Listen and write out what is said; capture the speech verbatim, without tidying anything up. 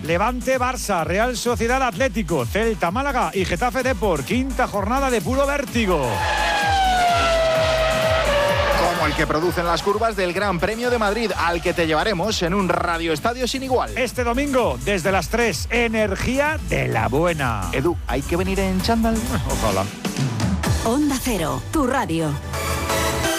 Levante Barça, Real Sociedad Atlético, Celta Málaga y Getafe Depor. Quinta jornada de puro vértigo. Como el que producen las curvas del Gran Premio de Madrid, al que te llevaremos en un radioestadio sin igual. Este domingo, desde las tres, energía de la buena. Edu, ¿hay que venir en chándal? Ojalá. Onda Cero, tu radio.